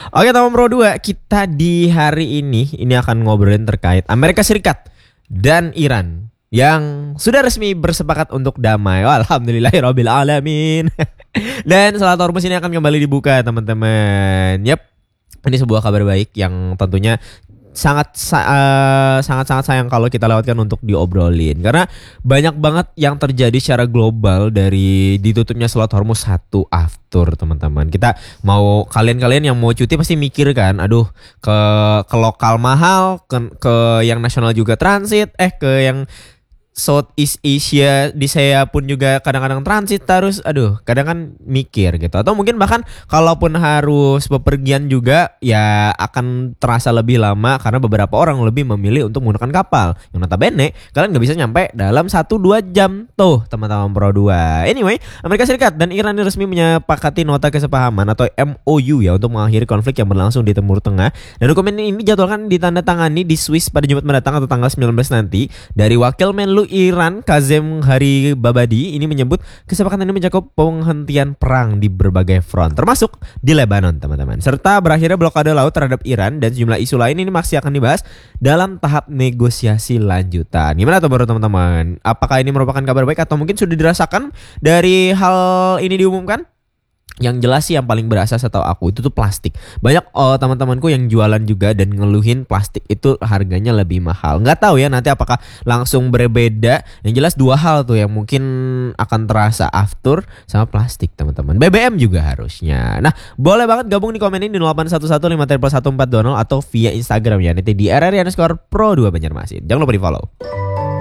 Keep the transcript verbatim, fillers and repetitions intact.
Oke teman Pro dua, kita di hari ini ini akan ngobrolin terkait Amerika Serikat dan Iran yang sudah resmi bersepakat untuk damai. Alhamdulillahirabbil alamin. Dan Selat Hormuz ini akan kembali dibuka teman-teman. Yap. Ini sebuah kabar baik yang tentunya sangat uh, sangat sangat sayang kalau kita lewatkan untuk diobrolin, karena banyak banget yang terjadi secara global dari ditutupnya Selat Hormuz satu aftur teman-teman. Kita mau kalian-kalian yang mau cuti pasti mikir kan, aduh ke ke lokal mahal, ke, ke yang nasional juga transit, eh ke yang Southeast Asia di saya pun juga kadang-kadang transit terus, aduh kadang kan mikir gitu. Atau mungkin bahkan kalaupun harus bepergian juga ya akan terasa lebih lama karena beberapa orang lebih memilih untuk menggunakan kapal yang notabene kalian gak bisa nyampe dalam satu dua jam tuh teman-teman Pro dua. Anyway, Amerika Serikat dan Iran resmi menyepakati nota kesepahaman atau M O U ya untuk mengakhiri konflik yang berlangsung di Timur Tengah. Dan dokumen ini dijadwalkan ditandatangani di Swiss pada Jumat mendatang atau tanggal sembilan belas nanti. Dari Wakil Menlu Iran Kazem Hari Babadi ini menyebut kesepakatan ini mencakup penghentian perang di berbagai front termasuk di Lebanon teman-teman, serta berakhirnya blokade laut terhadap Iran dan sejumlah isu lain ini masih akan dibahas dalam tahap negosiasi lanjutan. Gimana tuh baru teman-teman? Apakah ini merupakan kabar baik atau mungkin sudah dirasakan dari hal ini diumumkan? Yang jelas sih yang paling berasa setahu aku itu tuh plastik. Banyak oh, teman-temanku yang jualan juga dan ngeluhin plastik itu harganya lebih mahal. Nggak tahu ya nanti apakah langsung berbeda. Yang jelas dua hal tuh yang mungkin akan terasa after sama plastik teman-teman. B B M juga harusnya. Nah boleh banget gabung di komen ini di nol delapan satu satu lima tiga satu empat dua nol atau via Instagram ya nanti di R R I underscore Pro dua Banjarmasin. Jangan lupa di follow.